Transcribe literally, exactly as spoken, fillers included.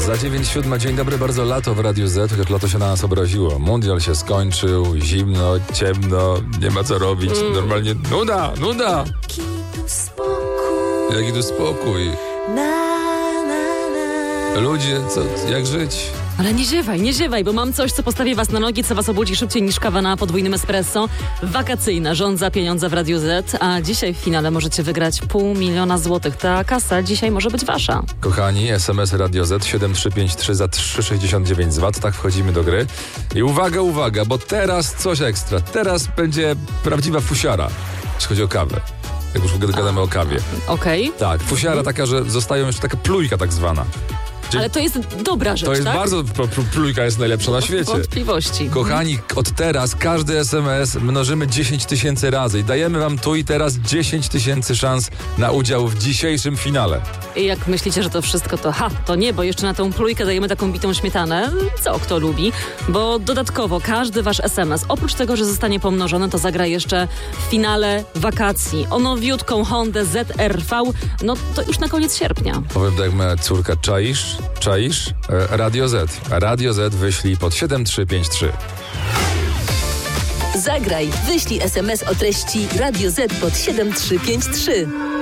Za dziewięć siódma, dzień dobry, bardzo lato w Radiu Z, chociaż lato się na nas obraziło. Mundial się skończył, zimno, ciemno, nie ma co robić, mm. normalnie nuda, nuda. Jaki tu spokój. Jaki tu spokój. Na, na, na. Ludzie, co, jak żyć? Ale nie ziewaj, nie ziewaj, bo mam coś, co postawi was na nogi, co was obudzi szybciej niż kawa na podwójnym espresso. Wakacyjna żądza pieniądze w Radiu Z, a dzisiaj w finale możecie wygrać pół miliona złotych. Ta kasa dzisiaj może być wasza. Kochani, S M S Radio Z siedem trzy pięć trzy za trzy sześćdziesiąt dziewięć złotych, tak wchodzimy do gry. I uwaga, uwaga, bo teraz coś ekstra. Teraz będzie prawdziwa fusiara, jeśli chodzi o kawę. Jak już gadamy o kawie. Okej. Okay. Tak, fusiara taka, że zostają jeszcze taka plujka tak zwana. Czyli ale to jest dobra rzecz, To jest tak? bardzo, plujka jest najlepsza na świecie. Wątpliwości. Kochani, od teraz każdy S M S mnożymy dziesięć tysięcy razy i dajemy wam tu i teraz dziesięć tysięcy szans na udział w dzisiejszym finale. I jak myślicie, że to wszystko to ha, to nie, bo jeszcze na tą plujkę dajemy taką bitą śmietanę, co kto lubi, bo dodatkowo każdy wasz S M S, oprócz tego, że zostanie pomnożony, to zagra jeszcze w finale wakacji o nowiutką Hondę Z R V, no to już na koniec sierpnia. Powiem tak jak moja córka, czaisz? Czaisz? E, Radio Z. Radio Z wyślij pod siedem trzy pięć trzy. Zagraj, wyślij S M S o treści Radio Z pod siedem trzy pięć trzy.